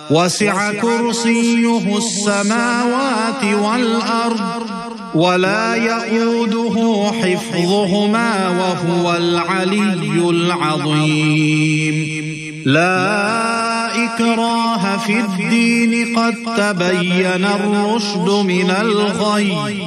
وسع كرسيه السماوات والأرض ولا يئوده حفظهما وهو العلي العظيم. لا إكراه في الدين قد تبين الرشد من الغي